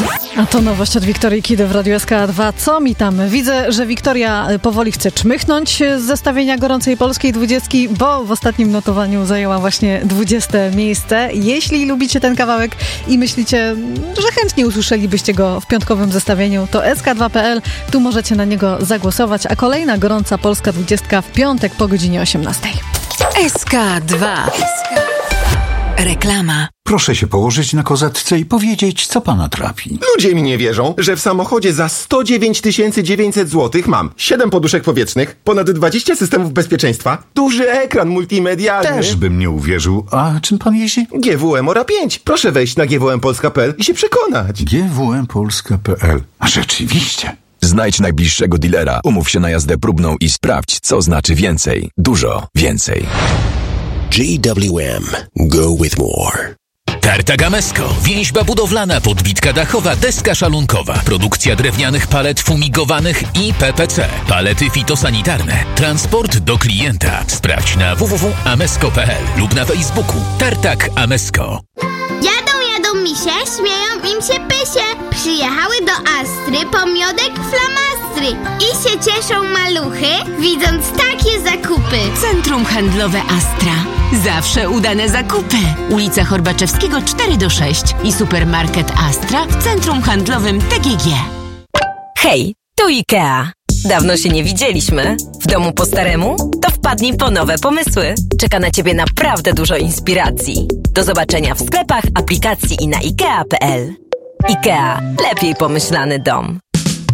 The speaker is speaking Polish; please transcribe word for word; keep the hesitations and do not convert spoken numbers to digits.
A to nowość od Wiktorii Kidy w Radiu S K dwa. Co mi tam? Widzę, że Wiktoria powoli chce czmychnąć z zestawienia gorącej polskiej dwudziestki, bo w ostatnim notowaniu zajęła właśnie dwudzieste miejsce. Jeśli lubicie ten kawałek i myślicie, że chętnie usłyszelibyście go w piątkowym zestawieniu, to S K dwa kropka P L. Tu możecie na niego zagłosować, a kolejna gorąca polska dwudziestka w piątek po godzinie osiemnastej. S K dwa. Reklama. Proszę się położyć na kozetce i powiedzieć, co pana trapi. Ludzie mi nie wierzą, że w samochodzie za sto dziewięć tysięcy dziewięćset złotych mam siedem poduszek powietrznych, ponad dwadzieścia systemów bezpieczeństwa, duży ekran multimedialny. Też bym nie uwierzył. A czym pan jeździ? G W M Ora pięć. Proszę wejść na G W M Polska kropka P L i się przekonać. G W M Polska kropka P L. A rzeczywiście. Znajdź najbliższego dealera, umów się na jazdę próbną i sprawdź, co znaczy więcej. Dużo więcej. G W M. Go with more. Tartak Amesko. Więźba budowlana, podbitka dachowa, deska szalunkowa. Produkcja drewnianych palet fumigowanych i P P C. Palety fitosanitarne. Transport do klienta. Sprawdź na w w w kropka amesko kropka p l lub na Facebooku. Tartak Amesko. Jadą, jadą misie, śmieją im się pysie. Przyjechały do Astry po miodek flamastry. I się cieszą maluchy, widząc takie zakupy. Centrum Handlowe Astra. Zawsze udane zakupy. Ulica Horbaczewskiego cztery do sześciu i supermarket Astra w Centrum Handlowym T G G. Hej, tu IKEA. Dawno się nie widzieliśmy. W domu po staremu? To wpadnij po nowe pomysły. Czeka na Ciebie naprawdę dużo inspiracji. Do zobaczenia w sklepach, aplikacji i na ikea kropka p l. IKEA. Lepiej pomyślany dom.